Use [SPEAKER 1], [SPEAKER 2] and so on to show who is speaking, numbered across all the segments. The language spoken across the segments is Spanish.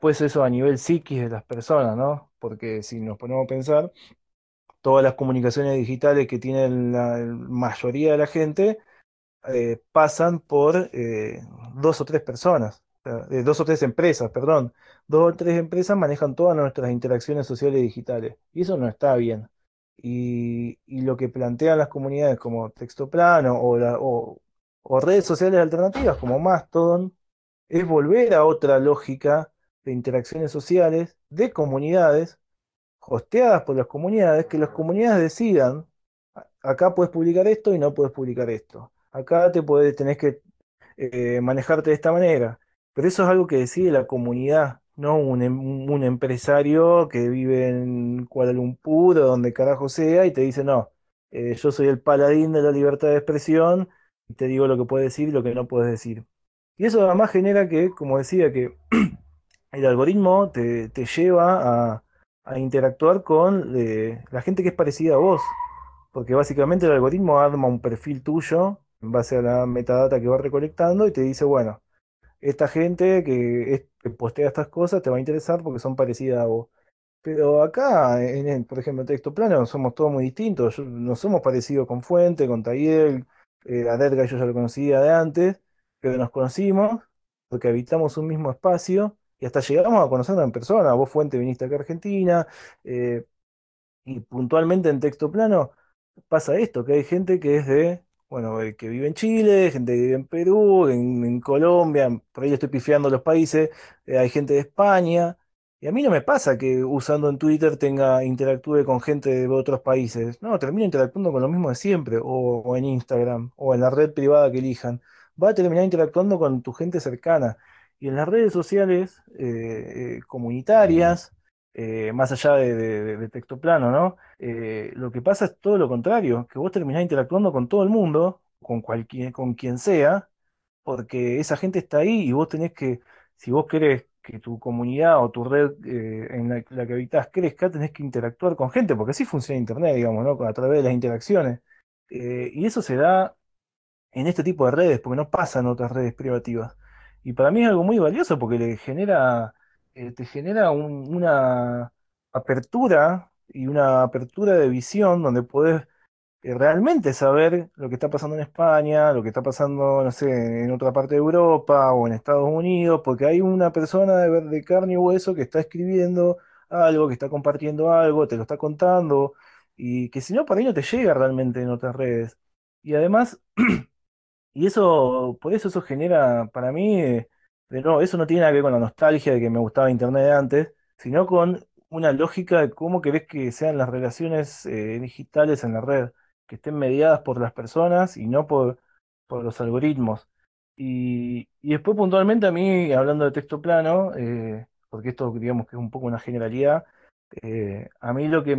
[SPEAKER 1] después eso a nivel psiquis de las personas, ¿no? Porque si nos ponemos a pensar, todas las comunicaciones digitales que tiene la mayoría de la gente pasan por dos o tres personas, o sea, dos o tres empresas, perdón. Dos o tres empresas manejan todas nuestras interacciones sociales digitales y eso no está bien. Y lo que plantean las comunidades como Texto Plano o redes sociales alternativas como Mastodon es volver a otra lógica de interacciones sociales, de comunidades hosteadas por las comunidades, que las comunidades decidan, acá puedes publicar esto y no puedes publicar esto. Acá tenés que manejarte de esta manera. Pero eso es algo que decide la comunidad, no un empresario que vive en Kuala Lumpur o donde carajo sea y te dice, no, yo soy el paladín de la libertad de expresión y te digo lo que puedes decir y lo que no puedes decir. Y eso además genera que, como decía, que el algoritmo te lleva a interactuar con la gente que es parecida a vos, porque básicamente el algoritmo arma un perfil tuyo en base a la metadata que va recolectando y te dice, bueno, esta gente que postea estas cosas te va a interesar porque son parecidas a vos. Pero acá, por ejemplo, en texto plano, somos todos muy distintos. No somos parecidos con Fuente, con Tayel, a Edgar yo ya lo conocía de antes, pero nos conocimos porque habitamos un mismo espacio y hasta llegamos a conocernos en persona. Vos, Fuente, viniste acá a Argentina, eh, y puntualmente en texto plano pasa esto, que hay gente que es bueno, que vive en Chile, gente que vive en Perú, en Colombia, por ahí le estoy pifiando los países, hay gente de España, y a mí no me pasa que usando en Twitter interactúe con gente de otros países, no, termino interactuando con lo mismo de siempre, o en Instagram, o en la red privada que elijan, va a terminar interactuando con tu gente cercana, y en las redes sociales comunitarias, más allá de texto plano, ¿no? Lo que pasa es todo lo contrario, que vos terminás interactuando con todo el mundo, con quien sea, porque esa gente está ahí y vos tenés que, si vos querés que tu comunidad o tu red en la que habitás crezca, tenés que interactuar con gente, porque así funciona Internet, digamos, ¿no? A través de las interacciones. Y eso se da en este tipo de redes, porque no pasa en otras redes privativas. Y para mí es algo muy valioso porque te genera una apertura y una apertura de visión donde podés realmente saber lo que está pasando en España, lo que está pasando, no sé, en otra parte de Europa o en Estados Unidos, porque hay una persona de carne y hueso que está escribiendo algo, que está compartiendo algo, te lo está contando, y que si no, por ahí no te llega realmente en otras redes. Y además, y eso, por eso eso genera, para mí, de nuevo, eso no tiene nada que ver con la nostalgia de que me gustaba Internet de antes, sino con una lógica de cómo querés que sean las relaciones digitales en la red, que estén mediadas por las personas y no por los algoritmos. Y después puntualmente a mí, hablando de texto plano, porque esto digamos que es un poco una generalidad, a mí lo que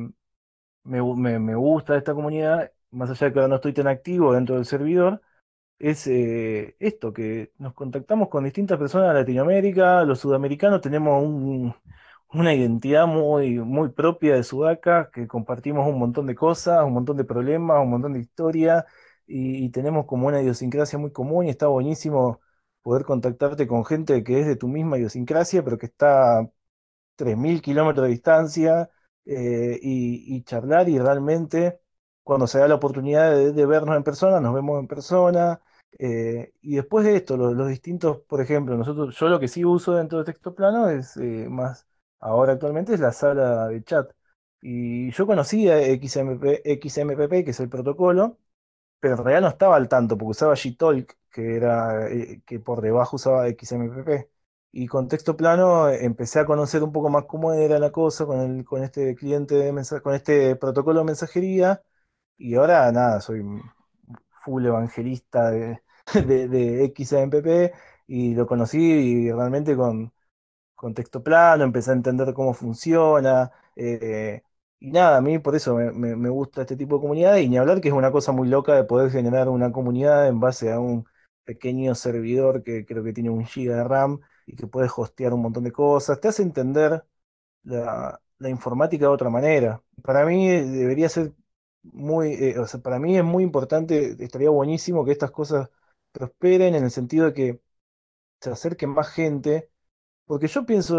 [SPEAKER 1] me gusta de esta comunidad, más allá de que ahora no estoy tan activo dentro del servidor, es esto, que nos contactamos con distintas personas de Latinoamérica, los sudamericanos tenemos una identidad muy propia de Sudaca, que compartimos un montón de cosas, un montón de problemas, un montón de historia, y tenemos como una idiosincrasia muy común, y está buenísimo poder contactarte con gente que es de tu misma idiosincrasia, pero que está a 3.000 kilómetros de distancia, y charlar y realmente cuando se da la oportunidad de vernos en persona, nos vemos en persona. Y después de esto, los distintos, por ejemplo, yo lo que sí uso dentro de texto plano es más, ahora actualmente es la sala de chat. Y yo conocía XMPP, que es el protocolo, pero en realidad no estaba al tanto porque usaba Gtalk, que por debajo usaba XMPP. Y con texto plano empecé a conocer un poco más cómo era la cosa con este cliente con este protocolo de mensajería. Y ahora nada, soy un full evangelista de XMPP y lo conocí y realmente con texto plano, empecé a entender cómo funciona. Y nada, a mí por eso me gusta este tipo de comunidad y ni hablar que es una cosa muy loca de poder generar una comunidad en base a un pequeño servidor que creo que tiene 1 giga de RAM y que puede hostear un montón de cosas. Te hace entender la informática de otra manera. Para mí debería ser o sea, para mí es muy importante, estaría buenísimo que estas cosas prosperen en el sentido de que se acerque más gente, porque yo pienso